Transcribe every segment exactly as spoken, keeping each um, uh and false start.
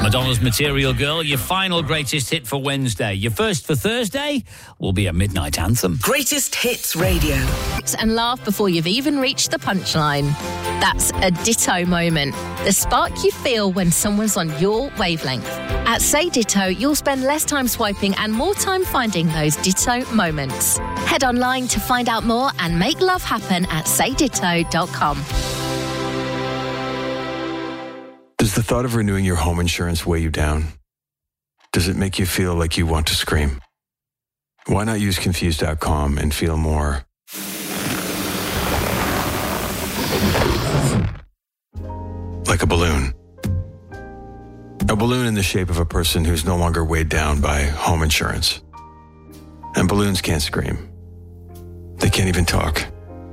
Madonna's Material Girl, your final greatest hit for Wednesday. Your first for Thursday will be a midnight anthem. Greatest Hits Radio. And laugh before you've even reached the punchline. That's a ditto moment. The spark you feel when someone's on your wavelength. At Say Ditto, you'll spend less time swiping and more time finding those ditto moments. Head online to find out more and make love happen at say ditto dot com. Does the thought of renewing your home insurance weigh you down? Does it make you feel like you want to scream? Why not use confused dot com and feel more like a balloon? A balloon in the shape of a person who's no longer weighed down by home insurance. And balloons can't scream. They can't even talk.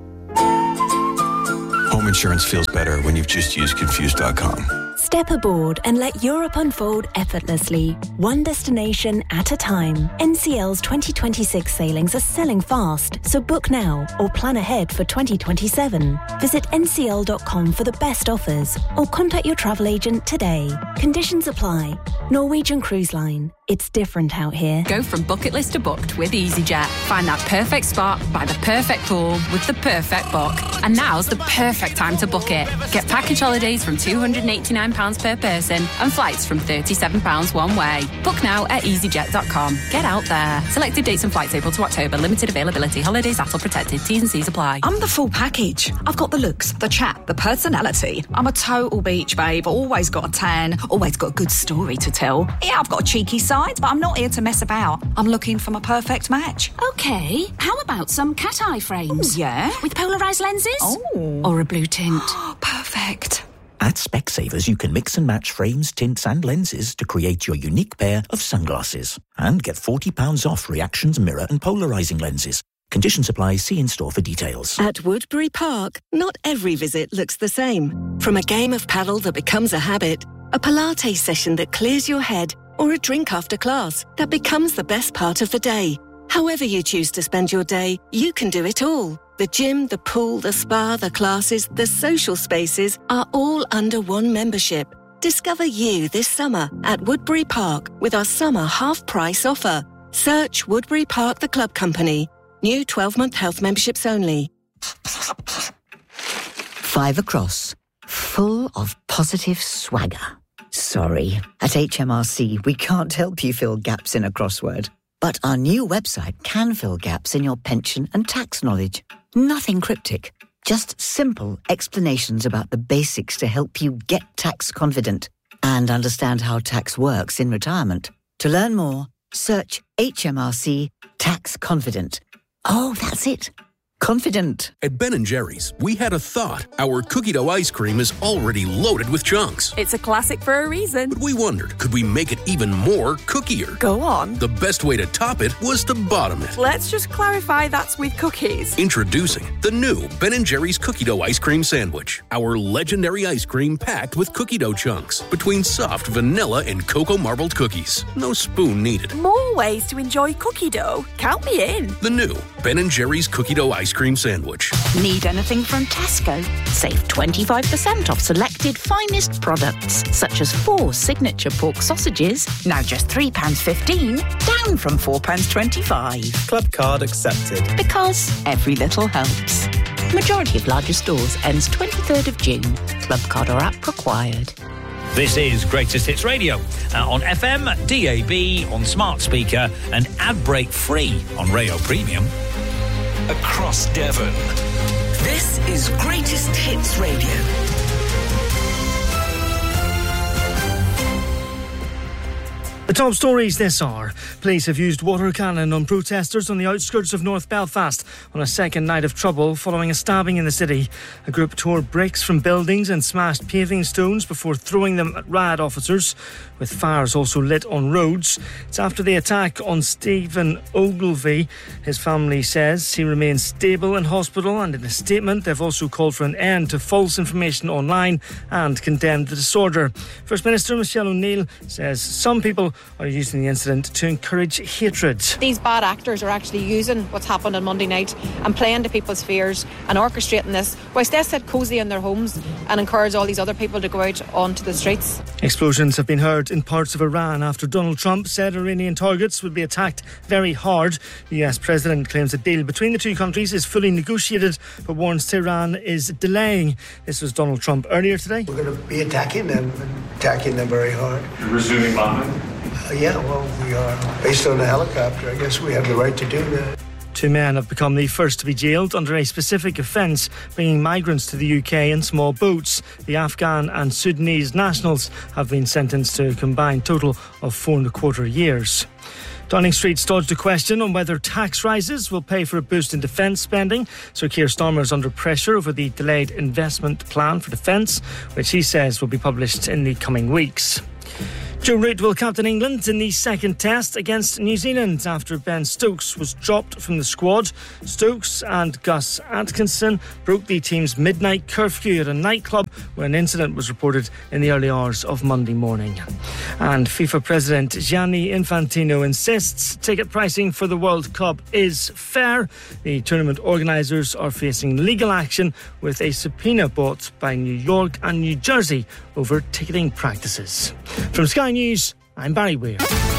Home insurance feels better when you've just used confused dot com. Step aboard and let Europe unfold effortlessly, one destination at a time. N C L's twenty twenty-six sailings are selling fast, so book now or plan ahead for twenty twenty-seven. Visit N C L dot com for the best offers or contact your travel agent today. Conditions apply. Norwegian Cruise Line. It's different out here. Go from bucket list to booked with EasyJet. Find that perfect spot by the perfect pool with the perfect book. And now's the perfect time to book it. Get package holidays from two hundred eighty-nine pounds per person and flights from thirty-seven pounds one way. Book now at easy jet dot com. Get out there. Selected dates and flights April to October. Limited availability. Holidays A T L protected. T's and C's apply. I'm the full package. I've got the looks, the chat, the personality. I'm a total beach babe. Always got a tan. Always got a good story to tell. Yeah, I've got a cheeky side, but I'm not here to mess about. I'm looking for my perfect match. Okay, how about some cat eye frames? Ooh, yeah? With polarised lenses? Oh. Or a blue tint? Perfect. At Specsavers, you can mix and match frames, tints and lenses to create your unique pair of sunglasses. And get forty pounds off Reactions mirror and polarising lenses. Conditions apply. See in-store for details. At Woodbury Park, not every visit looks the same. From a game of paddle that becomes a habit, a Pilates session that clears your head, or a drink after class that becomes the best part of the day. However you choose to spend your day, you can do it all. The gym, the pool, the spa, the classes, the social spaces are all under one membership. Discover you this summer at Woodbury Park with our summer half-price offer. Search Woodbury Park the Club Company. New twelve-month health memberships only. Five across. Full of positive swagger. Sorry. At H M R C, we can't help you fill gaps in a crossword. But our new website can fill gaps in your pension and tax knowledge. Nothing cryptic. Just simple explanations about the basics to help you get tax confident and understand how tax works in retirement. To learn more, search H M R C Tax Confident. Oh, that's it. Confident. At Ben and Jerry's, we had a thought. Our cookie dough ice cream is already loaded with chunks. It's a classic for a reason. But we wondered, could we make it even more cookier? Go on. The best way to top it was to bottom it. Let's just clarify that's with cookies. Introducing the new Ben and Jerry's cookie dough ice cream sandwich. Our legendary ice cream packed with cookie dough chunks between soft vanilla and cocoa marbled cookies. No spoon needed. More ways to enjoy cookie dough. Count me in. The new Ben and Jerry's cookie dough ice cream sandwich. Need anything from Tesco? Save twenty-five percent off selected finest products, such as four signature pork sausages, now just three pounds fifteen, down from four pounds twenty-five. Club card accepted. Because every little helps. Majority of larger stores ends twenty-third of June. Club card or app required. This is Greatest Hits Radio uh, on F M, D A B, on smart speaker, and ad break free on Rayo Premium. Across Devon. This is Greatest Hits Radio. The top stories this hour. Police have used water cannon on protesters on the outskirts of North Belfast on a second night of trouble following a stabbing in the city. A group tore bricks from buildings and smashed paving stones before throwing them at riot officers, with fires also lit on roads. It's after the attack on Stephen Ogilvie. His family says he remains stable in hospital, and in a statement they've also called for an end to false information online and condemned the disorder. First Minister Michelle O'Neill says some people are using the incident to encourage hatred. These bad actors are actually using what's happened on Monday night and playing to people's fears and orchestrating this, whilst they sit cosy in their homes and encourage all these other people to go out onto the streets. Explosions have been heard in parts of Iran after Donald Trump said Iranian targets would be attacked very hard. The U S president claims a deal between the two countries is fully negotiated, but warns Tehran is delaying. This was Donald Trump earlier today. We're going to be attacking them, attacking them very hard. You're resuming bombing? Uh, yeah, well, we are. Based on the helicopter, I guess we have the right to do that. Two men have become the first to be jailed under a specific offence, bringing migrants to the U K in small boats. The Afghan and Sudanese nationals have been sentenced to a combined total of four and a quarter years. Downing Street dodged a question on whether tax rises will pay for a boost in defence spending. Sir Keir Starmer is under pressure over the delayed investment plan for defence, which he says will be published in the coming weeks. Joe Root will captain England in the second test against New Zealand after Ben Stokes was dropped from the squad. Stokes and Gus Atkinson broke the team's midnight curfew at a nightclub where an incident was reported in the early hours of Monday morning. And FIFA President Gianni Infantino insists ticket pricing for the World Cup is fair. The tournament organisers are facing legal action with a subpoena brought by New York and New Jersey over ticketing practices. From Sky News, I'm Barry Weir.